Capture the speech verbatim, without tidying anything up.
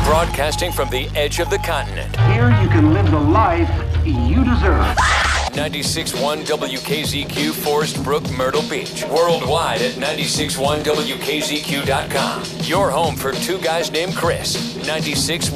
Broadcasting from the edge of the continent. Here you can live the life you deserve. ninety-six point one W K Z Q, Forest Brook, Myrtle Beach. Worldwide at ninety-six point one W K Z Q dot com. Your home for two guys named Chris. ninety-six